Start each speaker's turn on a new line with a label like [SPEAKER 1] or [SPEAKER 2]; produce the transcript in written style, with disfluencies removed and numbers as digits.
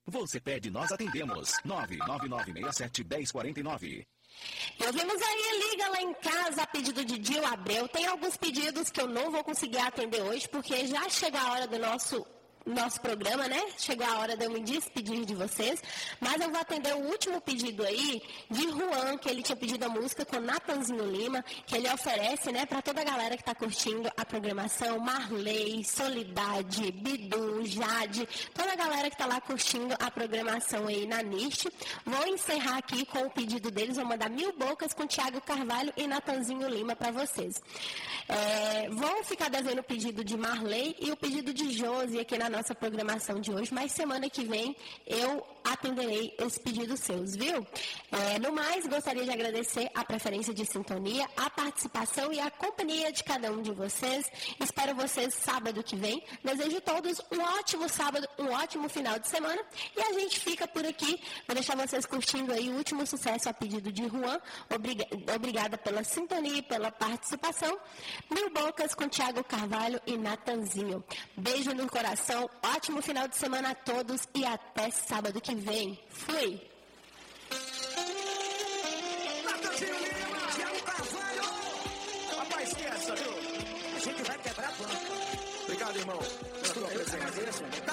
[SPEAKER 1] Você pede, nós atendemos. 999671049.
[SPEAKER 2] E ouvimos aí, liga lá em casa, a pedido de Dil Abreu. Tem alguns pedidos que eu não vou conseguir atender hoje, porque já chegou a hora do nosso programa, né? Chegou a hora de eu me despedir de vocês, mas eu vou atender o último pedido aí de Juan, que ele tinha pedido a música com Natanzinho Lima, que ele oferece, né, para toda a galera que está curtindo a programação, Marley, Solidade, Bidu, Jade, toda a galera que está lá curtindo a programação aí na NIST. Vou encerrar aqui com o pedido deles, vou mandar 1000 bocas com Thiago Carvalho e Natanzinho Lima para vocês. Vou ficar devendo o pedido de Marley e o pedido de Josi aqui na nossa programação de hoje, mas semana que vem eu atenderei os pedidos seus, viu? No mais, gostaria de agradecer a preferência de sintonia, a participação e a companhia de cada um de vocês. Espero vocês sábado que vem. Desejo a todos um ótimo sábado, um ótimo final de semana e a gente fica por aqui. Vou deixar vocês curtindo aí o último sucesso a pedido de Juan. Obrigada pela sintonia e pela participação. 1000 bocas com Thiago Carvalho e Natanzinho. Beijo no coração, ótimo final de semana a todos e até sábado que vem. Fui!
[SPEAKER 3] Natanzinho Lima, Thiago Carvalho! Rapaz, esqueça, viu? A gente vai quebrar a banca. Obrigado, irmão, pela tua presença.